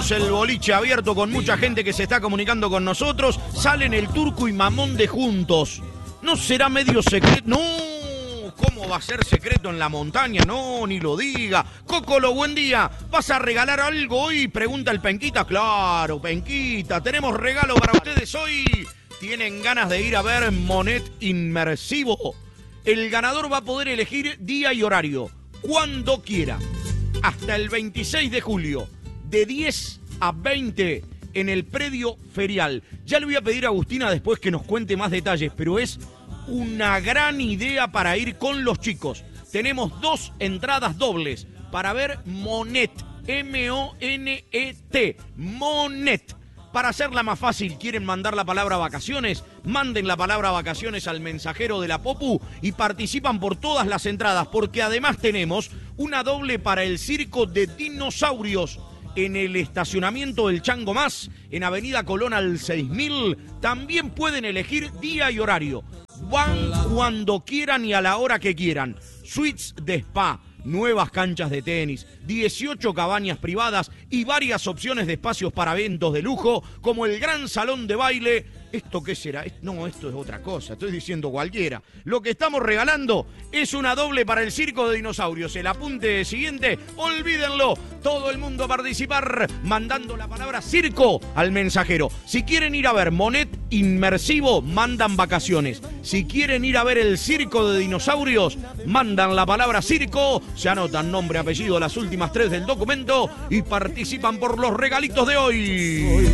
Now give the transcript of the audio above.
tenemos el boliche abierto con mucha gente que se está comunicando con nosotros. Salen el Turco y Mamonde juntos. ¿No será medio secreto? No, ¿cómo va a ser secreto en la montaña? No, ni lo diga. Cocolo, buen día. ¿Vas a regalar algo hoy? Pregunta el Penquita. Claro, Penquita, tenemos regalo para ustedes hoy. ¿Tienen ganas de ir a ver Monet Inmersivo? El ganador va a poder elegir día y horario, cuando quiera. Hasta el 26 de julio, de 10 a 20 en el predio ferial. Ya le voy a pedir a Agustina después que nos cuente más detalles, pero es una gran idea para ir con los chicos. Tenemos 2 entradas dobles para ver Monet, M-O-N-E-T, Monet. Para hacerla más fácil, ¿quieren mandar la palabra vacaciones? Manden la palabra vacaciones al mensajero de la Popu y participan por todas las entradas, porque además tenemos una doble para el circo de dinosaurios en el estacionamiento del Chango Más, en Avenida Colón al 6000. También pueden elegir día y horario. Van cuando quieran y a la hora que quieran. Suites de spa, nuevas canchas de tenis, 18 cabañas privadas y varias opciones de espacios para eventos de lujo, como el gran salón de baile. ¿Esto qué será? No, esto es otra cosa, estoy diciendo cualquiera. Lo que estamos regalando es una doble para el circo de dinosaurios. El apunte siguiente, olvídenlo, todo el mundo a participar mandando la palabra circo al mensajero. Si quieren ir a ver Monet Inmersivo, mandan vacaciones. Si quieren ir a ver el circo de dinosaurios, mandan la palabra circo, se anotan nombre, apellido, las últimas 3 del documento y participan por los regalitos de hoy.